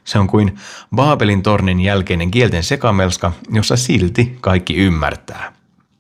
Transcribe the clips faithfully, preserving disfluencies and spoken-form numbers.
Se on kuin Baabelin tornin jälkeinen kielten sekamelska, jossa silti kaikki ymmärtää.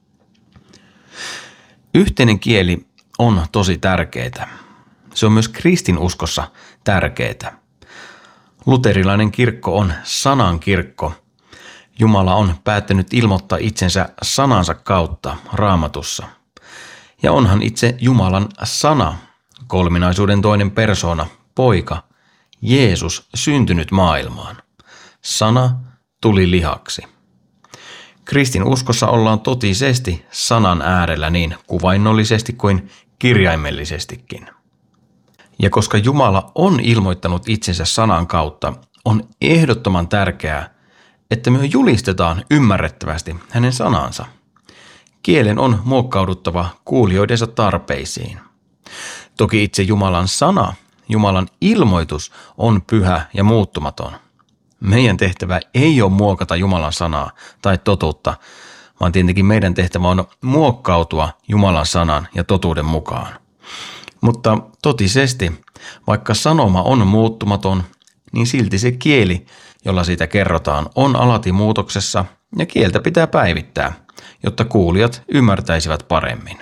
Yhteinen kieli on tosi tärkeää. Se on myös kristinuskossa tärkeää. Luterilainen kirkko on sanan kirkko. Jumala on päättänyt ilmoittaa itsensä sanansa kautta Raamatussa. Ja onhan itse Jumalan sana, kolminaisuuden toinen persoona, poika, Jeesus syntynyt maailmaan. Sana tuli lihaksi. Kristinuskossa ollaan totisesti sanan äärellä niin kuvainnollisesti kuin kirjaimellisestikin. Ja koska Jumala on ilmoittanut itsensä sanan kautta, on ehdottoman tärkeää, että me julistetaan ymmärrettävästi hänen sanansa. Kielen on muokkauduttava kuulijoidensa tarpeisiin. Toki itse Jumalan sana, Jumalan ilmoitus on pyhä ja muuttumaton. Meidän tehtävä ei ole muokata Jumalan sanaa tai totuutta, vaan tietenkin meidän tehtävä on muokkautua Jumalan sanan ja totuuden mukaan. Mutta totisesti, vaikka sanoma on muuttumaton, niin silti se kieli, jolla siitä kerrotaan, on alati muutoksessa ja kieltä pitää päivittää, jotta kuulijat ymmärtäisivät paremmin.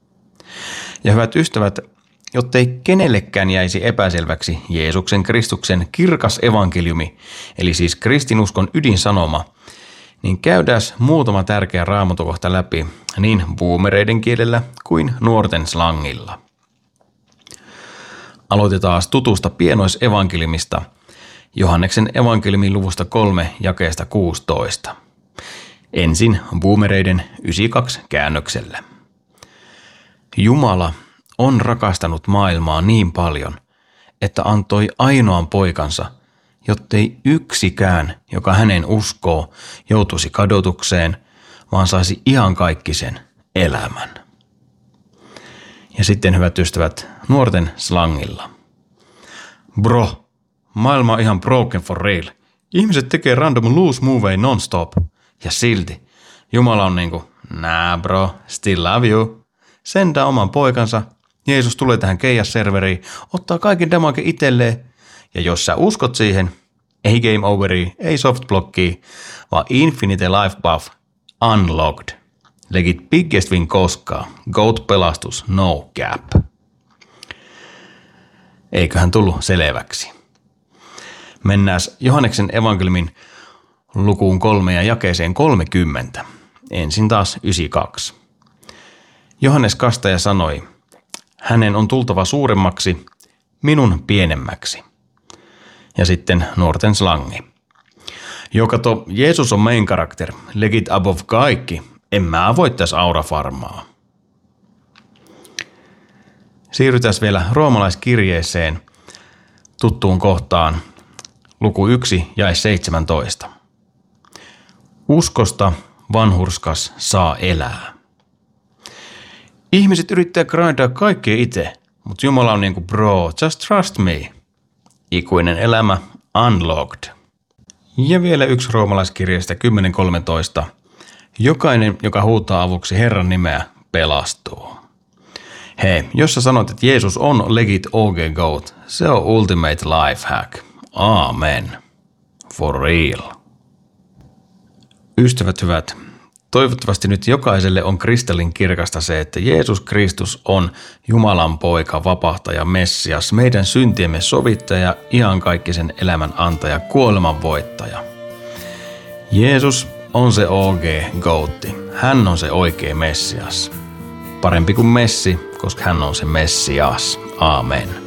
Ja hyvät ystävät, jottei kenellekään jäisi epäselväksi Jeesuksen Kristuksen kirkas evankeliumi, eli siis kristinuskon ydinsanoma, niin käydään muutama tärkeä raamatukohta läpi niin boomereiden kielellä kuin nuorten slangilla. Aloitetaan tutusta pienoisevankeliumista, Johanneksen evankeliumin luvusta kolme jakeesta kuusitoista. Ensin boomereiden yhdeksänkymmentäkaksi käännöksellä. Jumala on rakastanut maailmaa niin paljon, että antoi ainoan poikansa, jottei yksikään, joka hänen uskoo, joutuisi kadotukseen, vaan saisi iankaikkisen elämän. Ja sitten, hyvät ystävät, nuorten slangilla. Bro, maailma on ihan broken for real. Ihmiset tekee random loose movie non-stop. Ja silti Jumala on niinku, nah bro, still love you. Sendaa oman poikansa. Jeesus tulee tähän keijasserveriin, ottaa kaiken damage itselleen. Ja jos sä uskot siihen, ei game overia, ei softblockia, vaan infinite life buff unlocked. Legit biggest win koskaan. Goat pelastus, no cap. Eiköhän tullut selväksi. Mennään Johanneksen evankeliumin lukuun kolme ja jakeeseen kolmekymmentä. Ensin taas yhdeksänkymmentäkaksi. Johannes kastaja sanoi, hänen on tultava suuremmaksi, minun pienemmäksi. Ja sitten nuorten slangi. Jo kato, Jeesus on main karakter, legit above kaikki, en mä voittais aurafarmaa. Siirrytään vielä roomalaiskirjeeseen tuttuun kohtaan, luku yksi jae seitsemäntoista. Uskosta vanhurskas saa elää. Ihmiset yrittää grindaa kaikkea itse, mutta Jumala on niinku bro, just trust me. Ikuinen elämä unlocked. Ja vielä yksi roomalaiskirjeestä kymmenen kolmetoista. Jokainen, joka huutaa avuksi Herran nimeä, pelastuu. Hei, jos sä sanot, että Jeesus on legit O G GOAT, se on ultimate life hack. Amen. For real. Ystävät hyvät, toivottavasti nyt jokaiselle on kristallin kirkasta se, että Jeesus Kristus on Jumalan poika, vapahtaja, Messias, meidän syntiemme sovittaja, iankaikkisen elämän antaja, kuoleman voittaja. Jeesus on se O G GOAT. Hän on se oikea Messias. Parempi kuin Messi, koska hän on se Messias. Amen.